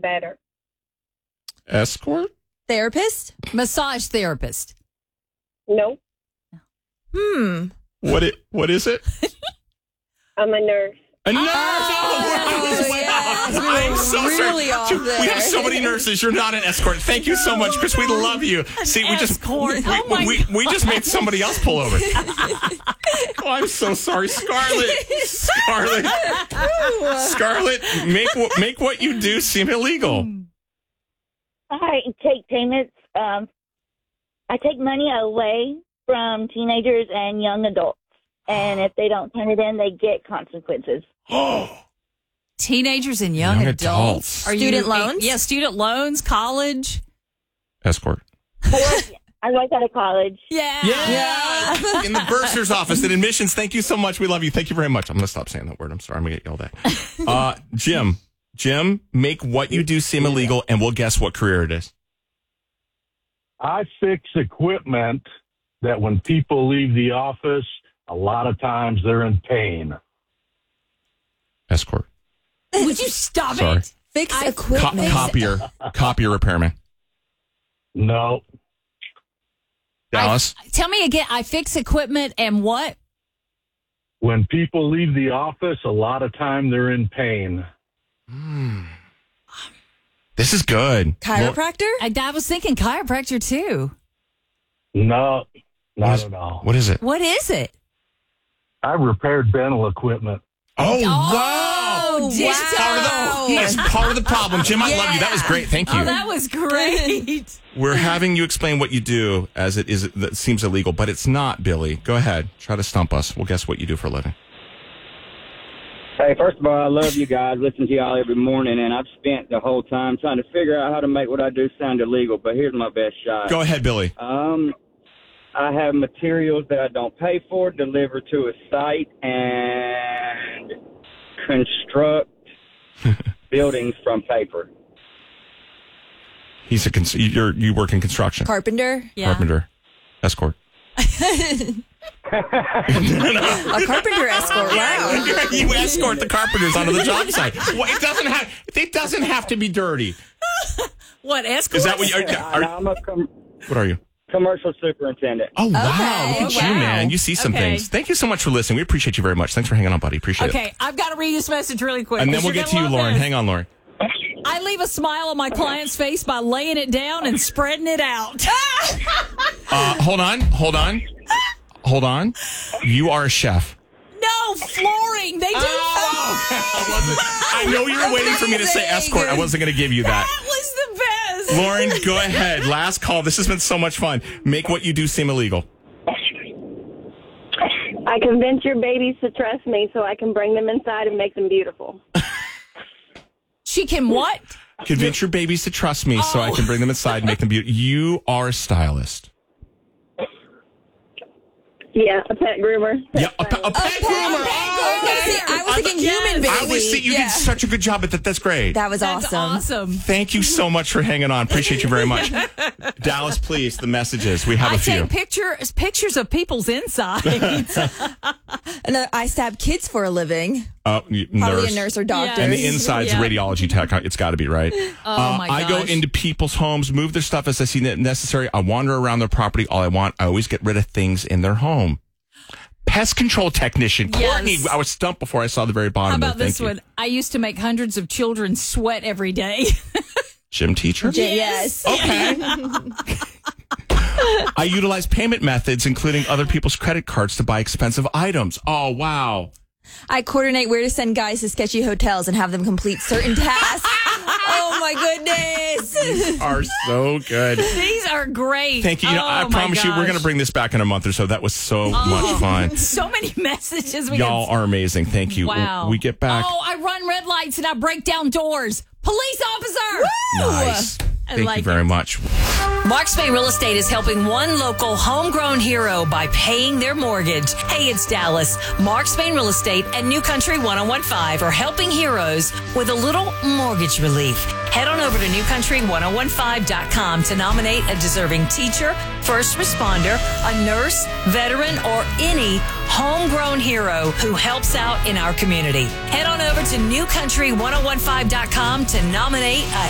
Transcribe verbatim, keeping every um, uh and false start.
better. Escort? Therapist? Massage therapist. Nope. Hmm. What it? What is it? I'm a nurse. A nurse! Oh, Oh, wow. yes, we were I'm so really sorry. off We there. have so many nurses. You're not an escort. Thank you so much, Chris. We love you. See, we just escort. we, Oh, my we, we just made somebody else pull over. Oh, I'm so sorry, Scarlett. Scarlett. Scarlett, make what make what you do seem illegal. I take payments. Um, I take money away from teenagers and young adults. And if they don't turn it in, they get consequences. Teenagers and young, Young adults. adults. Are Student you, loans? Yeah, student loans, college. Escort. I work, I work out of college. Yeah. Yeah. In the bursar's office at admissions. Thank you so much. We love you. Thank you very much. I'm going to stop saying that word. I'm sorry. I'm going to get yelled at. Uh, Jim. Jim, make what you do seem illegal, and we'll guess what career it is. I fix equipment that when people leave the office, a lot of times they're in pain. Escort. Would you stop Sorry. it? Fix I- Co- equipment. copier. Copier repairman. No, Dallas. I, tell me again. I fix equipment and what? when people leave the office, a lot of time they're in pain. This is good. Chiropractor? I, I was thinking chiropractor too. No, What not is, at all. what is it? What is it? I repaired dental equipment. Oh, Oh, wow. Jim. He's part of the, he is part of the problem. Jim, I love you. That was great. Thank you. Oh, that was great. We're having you explain what you do as it is that seems illegal, but it's not, Billy. Go ahead. Try to stump us. We'll guess what you do for a living. Hey, first of all, I love you guys. Listen to y'all every morning, and I've spent the whole time trying to figure out how to make what I do sound illegal, but here's my best shot. Go ahead, Billy. Um, I have materials that I don't pay for delivered to a site and construct buildings from paper. He's a cons- you're you work in construction. Carpenter? Yeah. Carpenter. Escort. A carpenter escort. Wow. You escort the carpenters onto the job site. Well, it doesn't have it doesn't have to be dirty. What, escort? Is that what you are? And are I'm a com- what are you? commercial superintendent. Oh, wow. Okay, Look at you, wow. man. You see some Okay. things. Thank you so much for listening. We appreciate you very much. Thanks for hanging on, buddy. Appreciate it. Okay, I've got to read this message really quick. And then 'cause we'll you're get to gonna you, love Lauren. this. Hang on, Lauren. I leave a smile on my client's face by laying it down and spreading it out. Uh, hold on. Hold on. Hold on. You are a chef. No, flooring. They do. Oh, I, wasn't, I know you were waiting for me to say escort. I wasn't going to give you that. That was the best. Lauren, go ahead. Last call. This has been so much fun. Make what you do seem illegal. I convince your babies to trust me so I can bring them inside and make them beautiful. She can what? Convince your babies to trust me so I can bring them inside and make them beautiful. You are a stylist. Yeah, a pet groomer. Yeah, a, pe- a pet groomer. Oh, Okay, see, I was thinking human baby. I always think you Yeah. did such a good job at that. That's great. That was That's awesome. awesome. Thank you so much for hanging on. Appreciate you very much. Dallas, please, the messages. We have I a few. take pictures pictures of people's insides. And then I stab kids for a living. Uh, y- Probably nurse. a nurse or doctor. And the inside's Yeah. radiology tech. It's got to be, right? Oh, my I go gosh. into people's homes, move their stuff as I see it necessary. I wander around their property. All I want, I always get rid of things in their home. Pest control technician. Yes. Courtney, I was stumped before I saw the very How bottom about of it. Thank this you. one? I used to make hundreds of children sweat every day. Gym teacher? Yes. Okay. I utilize payment methods, including other people's credit cards, to buy expensive items. Oh, wow. I coordinate where to send guys to sketchy hotels and have them complete certain tasks. Oh my goodness. Are so good. These are great. Thank you. You know, Oh, I my promise you, we're gosh. going to bring this back in a month or so. That was so much fun. So many messages. We Y'all get- are amazing. Thank you. Wow. We get back. Oh, I run red lights and I break down doors. Police officer. Nice. I Thank like you very it. much. Mark Spain Real Estate is helping one local homegrown hero by paying their mortgage. Hey, it's Dallas. Mark Spain Real Estate and New Country ten fifteen are helping heroes with a little mortgage relief. Head on over to new country ten fifteen dot com to nominate a deserving teacher, first responder, a nurse, veteran, or any homegrown hero who helps out in our community. Head on over to new country ten fifteen dot com to nominate a